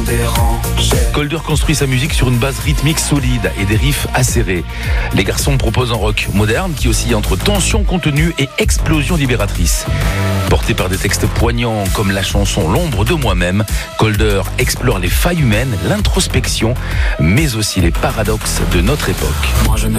dérangé. Colder construit sa musique sur une base rythmique solide et des riffs acérés. Les Garçons proposent un rock moderne qui oscille entre tension contenue et explosion libératrice. Porté par des textes poignants comme la chanson L'ombre de moi-même, Colder explore les failles humaines, l'introspection, mais aussi les paradoxes de notre époque. Moi je ne